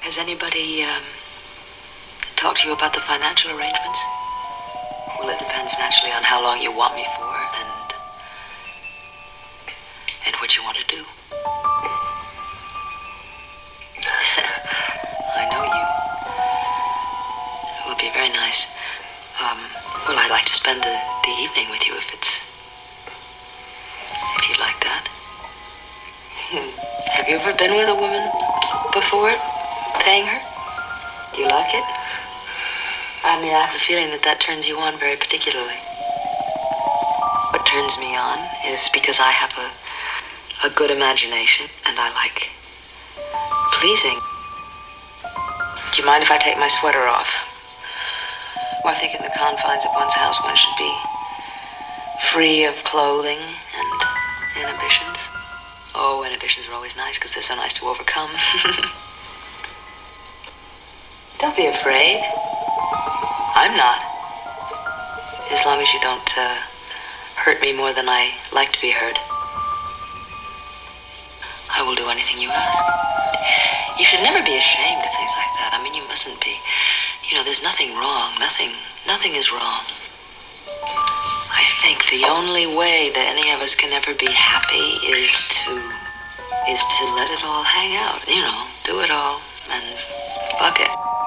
Has anybody talked to you about the financial arrangements? Well, it depends naturally on how long you want me for and what you want to do. I know you. It will be very nice. Well, I'd like to spend the evening with you if you'd like that. Have you ever been with a woman before, paying her? Do you like it? I mean, I have a feeling that turns you on very particularly. What turns me on is because I have a good imagination and I like pleasing. Do you mind if I take my sweater off? Well, I think in the confines of one's house one should be free of clothing and inhibitions. Oh, inhibitions are always nice because they're so nice to overcome. Don't be afraid. I'm not. As long as you don't hurt me more than I like to be hurt. I will do anything you ask. You should never be ashamed of things like that. I mean, you mustn't be. You know, there's nothing wrong. Nothing is wrong. I think the only way that any of us can ever be happy is to let it all hang out. You know, do it all and fuck it.